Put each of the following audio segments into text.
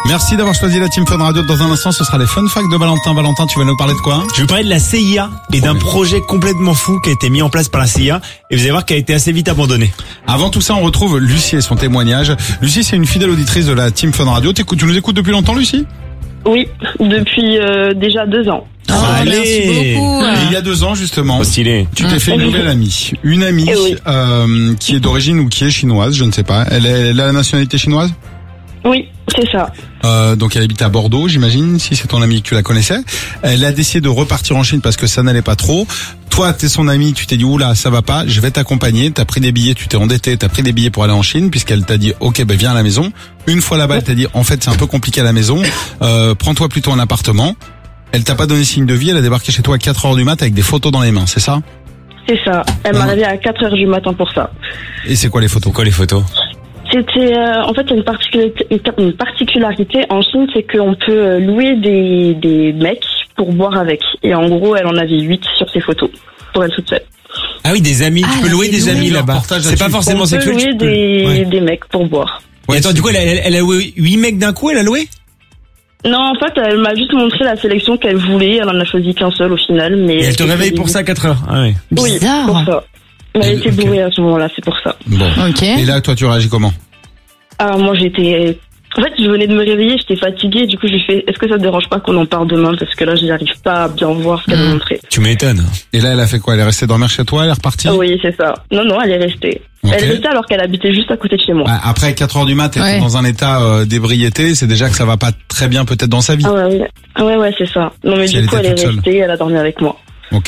Merci d'avoir choisi la Team Fun Radio. Dans un instant, ce sera les Fun Facts de Valentin. Valentin, tu vas nous parler de quoi? Je vais vous parler de la CIA et d'un projet complètement fou qui a été mis en place par la CIA et vous allez voir qu'il a été assez vite abandonné. Avant tout ça, on retrouve Lucie et son témoignage. Lucie, c'est une fidèle auditrice de la Team Fun Radio. Tu nous écoutes depuis longtemps, Lucie? Oui, depuis déjà 2 ans. Allez. Merci beaucoup. Et il y a 2 ans, justement, Stylé. tu t'es fait une nouvelle amie. Une amie Oui. qui est d'origine ou qui est chinoise, je ne sais pas. Elle a la nationalité chinoise? Oui, c'est ça. Donc elle habite à Bordeaux, j'imagine, si c'est ton amie que tu la connaissais. Elle a décidé de repartir en Chine parce que ça n'allait pas trop. Toi, t'es son amie, tu t'es dit, oula, ça va pas, je vais t'accompagner. T'as pris des billets, tu t'es endetté, t'as pris des billets pour aller en Chine puisqu'elle t'a dit, ok, viens à la maison. Une fois là-bas, elle t'a dit, en fait, c'est un peu compliqué à la maison, prends-toi plutôt un appartement. Elle t'a pas donné signe de vie, elle a débarqué chez toi à 4h du mat avec des photos dans les mains, c'est ça? C'est ça. Elle m'a réveillée à 4h du matin pour ça. Et c'est quoi les photos? Quoi les photos? C'était en fait une particularité en Chine, c'est qu'on peut louer des mecs pour boire avec. Et en gros, elle en avait 8 sur ses photos pour elle toute seule. Ah oui, des amis. Tu peux louer des amis là-bas. C'est pas forcément On peut sexuel. louer des mecs pour boire. Et attends, du coup, elle a loué 8 mecs d'un coup, elle a loué? Non, en fait, elle m'a juste montré la sélection qu'elle voulait. Elle en a choisi qu'un seul au final. Mais Et elle te réveille pour ça à 4h. Ah oui. Oui, Bizarre. pour ça. Elle était bourrée à ce moment-là, c'est pour ça. Bon. Ok. Et là, toi, tu réagis comment? Alors moi, j'étais... En fait, je venais de me réveiller, j'étais fatiguée. Du coup, j'ai fait, est-ce que ça te dérange pas qu'on en parle demain? Parce que là, je n'arrive pas à bien voir ce qu'elle m'a montré. Tu m'étonnes. Et là, elle a fait quoi? Elle est restée dormir chez toi? Elle est repartie? Oui, c'est ça. Non, elle est restée. Ok. Elle est restée alors qu'elle habitait juste à côté de chez moi. Bah, après 4h du mat, t'es Ouais. dans un état d'ébriété, c'est déjà que ça va pas très bien peut-être dans sa vie. Ouais, c'est ça. Non, mais Si du elle coup, était elle est toute seule. restée, elle a dormi avec moi. Ok?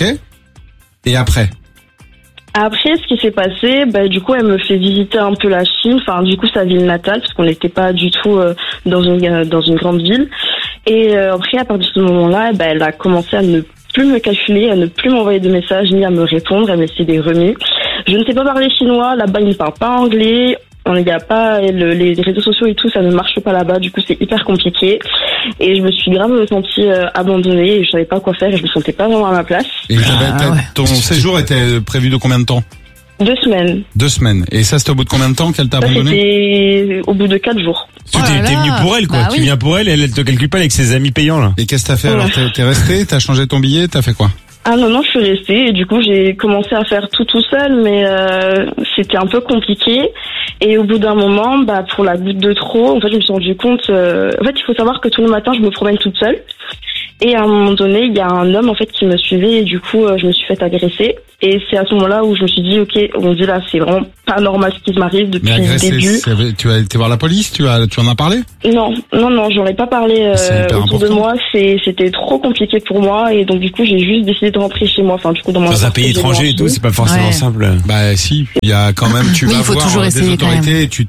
Et après? Après, ce qui s'est passé, du coup, elle me fait visiter un peu la Chine, enfin, du coup, sa ville natale, parce qu'on n'était pas du tout dans une grande ville. Et après, à partir de ce moment-là, elle a commencé à ne plus me calculer, à ne plus m'envoyer de messages, ni à me répondre, elle me laissait des remis. Je ne sais pas parler chinois, là-bas, ils ne parlent pas anglais. Il n'y a pas les réseaux sociaux et tout, ça ne marche pas là-bas, du coup c'est hyper compliqué. Et je me suis grave sentie abandonnée et je savais pas quoi faire et je me sentais pas vraiment à ma place. Et ouais. ton séjour était prévu de combien de temps? 2 semaines. 2 semaines. Et ça, c'était au bout de combien de temps qu'elle t'a Ça, abandonné? c'était au bout de 4 jours. Tu Oh là t'es là. venu pour elle, quoi. Bah Tu oui. viens pour elle, elle te calcule pas avec ses amis payants, là. Et qu'est-ce que t'as fait? Ouais. Alors, t'es resté, t'as changé ton billet, t'as fait quoi? Ah non, je suis restée et du coup j'ai commencé à faire tout seul, mais c'était un peu compliqué. Et au bout d'un moment, pour la goutte de trop, en fait je me suis rendu compte. En fait, il faut savoir que tous les matins je me promène toute seule. Et à un moment donné, il y a un homme en fait qui me suivait et du coup je me suis fait agresser. Et c'est à ce moment-là où je me suis dit ok, on dit là c'est vraiment pas normal ce qui m'arrive depuis Mais le début. tu as été voir la police? Tu en as parlé? Non, j'en ai pas parlé C'est hyper autour de important. moi. C'était trop compliqué pour moi et donc du coup j'ai juste décidé de rentrer chez moi. Enfin du coup dans mon Dans un appart pays que j'ai étranger et loué en tout, c'est pas forcément Ouais. simple. Bah si, il y a quand même, tu Oui, vas il faut voir toujours des essayer, quand autorités et tu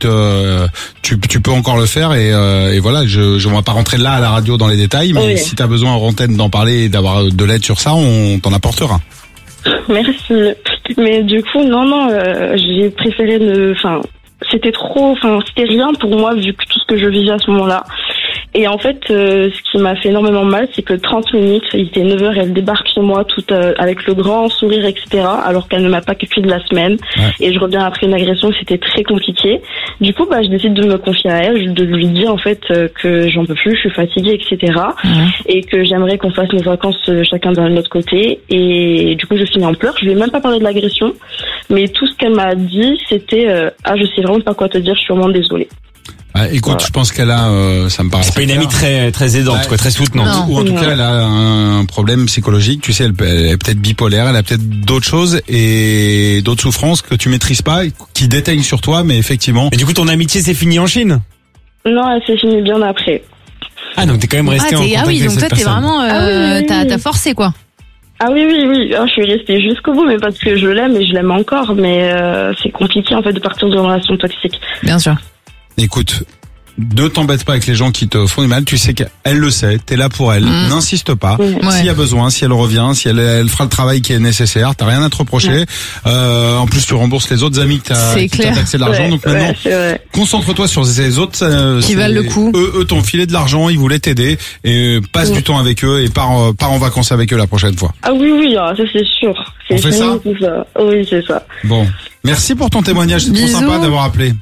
peux encore le faire et voilà, je ne vais pas rentrer là à la radio dans les détails, mais Oui. si tu as besoin en antenne d'en parler et d'avoir de l'aide sur ça, on t'en apportera. Merci. Mais du coup, j'ai préféré c'était rien pour moi vu que tout ce que je vivais à ce moment-là. Et en fait, ce qui m'a fait énormément mal, c'est que 30 minutes, il était 9h, elle débarque chez moi toute avec le grand sourire, etc. Alors qu'elle ne m'a pas calculé de la semaine. Ouais. Et je reviens après une agression, c'était très compliqué. Du coup, je décide de me confier à elle, de lui dire en fait que j'en peux plus, je suis fatiguée, etc. Et que j'aimerais qu'on fasse nos vacances chacun d'un autre côté. Et du coup, je finis en pleurs. Je lui ai même pas parlé de l'agression, mais tout ce qu'elle m'a dit, c'était je sais vraiment pas quoi te dire, je suis vraiment désolée. Écoute, Voilà. je pense qu'elle a, ça me paraît. C'est pas une amie très aidante, Ouais. quoi, très soutenante. Non. Ou en tout Non. cas, elle a un problème psychologique. Tu sais, elle est peut-être bipolaire, elle a peut-être d'autres choses et d'autres souffrances que tu maîtrises pas, qui déteignent sur toi, mais effectivement. Et du coup, ton amitié s'est finie en Chine? Non, elle s'est finie bien après. Ah, donc t'es quand même resté en contact oui, avec donc toi cette t'es personne. vraiment, Ah oui. t'as forcé quoi. Ah oui. Je suis restée jusqu'au bout, mais parce que je l'aime et je l'aime encore. Mais c'est compliqué en fait de partir d'une relation toxique. Bien sûr. Écoute, ne t'embête pas avec les gens qui te font du mal. Tu sais qu'elle le sait, t'es là pour elle. N'insiste pas. Ouais. S'il y a besoin, si elle revient, si elle fera le travail qui est nécessaire, t'as rien à te reprocher. En plus, tu rembourses les autres amis qui C'est t'ont clair. taxé de l'argent. Donc maintenant, c'est vrai. concentre-toi sur ces autres Qui valent le coup. Eux t'ont filé de l'argent, ils voulaient t'aider et passe du temps avec eux et pars en vacances avec eux la prochaine fois. Ah oui, ça c'est sûr. On fait ça ? tout ça. Oui, c'est ça. Bon, merci pour ton témoignage, c'est trop Bisous. sympa d'avoir appelé.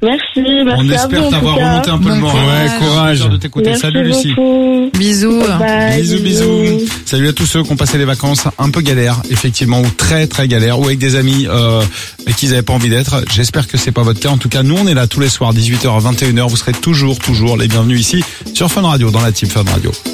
Merci On à vous, espère en t'avoir tout cas. remonté un peu le Bon moral. courage. Courage de t'écouter. Merci Salut Lucie. beaucoup. Bisous. Bye, Bisous. Salut à tous ceux qui ont passé les vacances un peu galères, effectivement, ou très très galères, ou avec des amis avec qui ils n'avaient pas envie d'être. J'espère que c'est pas votre cas. En tout cas, nous on est là tous les soirs, 18h à 21h. Vous serez toujours les bienvenus ici sur Fun Radio, dans la team Fun Radio.